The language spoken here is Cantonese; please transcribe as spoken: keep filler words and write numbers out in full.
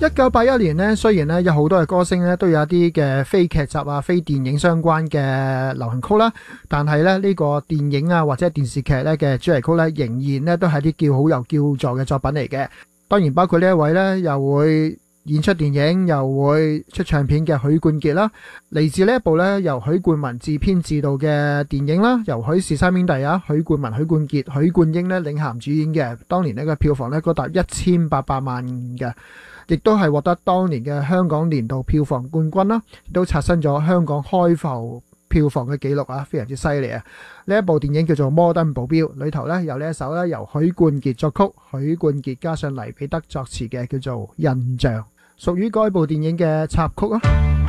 一九八一年呢，雖然呢有好多嘅歌星呢都有一啲嘅非劇集啊、非電影相關嘅流行曲啦，但係咧呢個電影啊或者電視劇咧嘅主題曲咧，仍然咧都係啲叫好又叫座嘅作品嚟嘅。當然包括呢一位咧，又會演出電影又會出唱片嘅許冠傑啦，嚟自呢一部咧由許冠文自編自導嘅電影啦，由許氏三兄弟啊，許冠文、許冠傑、許冠英咧領銜主演嘅，當年呢個票房咧高達一千八百萬嘅，亦都係獲得當年嘅香港年度票房冠軍啦，亦都刷新咗香港開埠票房嘅紀錄啊，非常之犀利啊！呢一部電影叫做《摩登保鏢》，裏頭咧有呢一首咧由許冠傑作曲、許冠傑加上黎彼得作詞嘅叫做《印象》，屬於該部電影嘅插曲啊。